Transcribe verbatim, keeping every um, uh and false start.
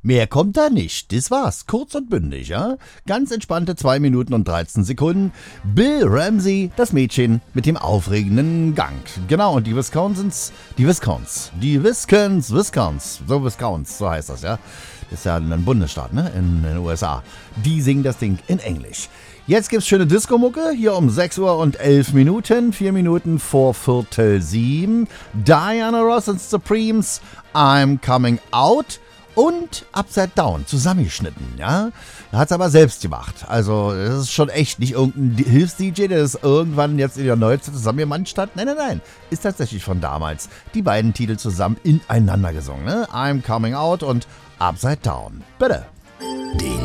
Mehr kommt da nicht. Das war's. Kurz und bündig, ja? Ganz entspannte zwei Minuten und dreizehn Sekunden. Bill Ramsey, das Mädchen mit dem aufregenden Gang. Genau, und die Wisconsins, die Wiscons, die Wiscons, Wiscons, so Wiscons, so heißt das, ja? Das ist ja ein Bundesstaat, ne? In den U S A. Die singen das Ding in Englisch. Jetzt gibt's schöne Disco-Mucke, hier um sechs Uhr und elf Minuten, vier Minuten vor Viertel sieben. Diana Ross and Supremes, I'm Coming Out. Und Upside Down, zusammengeschnitten, ja. Er hat's aber selbst gemacht. Also, das ist schon echt nicht irgendein Hilfs-D J, der das irgendwann jetzt in der Neuzeit zusammengemanscht hat. Nein, nein, nein. Ist tatsächlich von damals. Die beiden Titel zusammen ineinander gesungen, ne? I'm Coming Out und Upside Down. Bitte. Den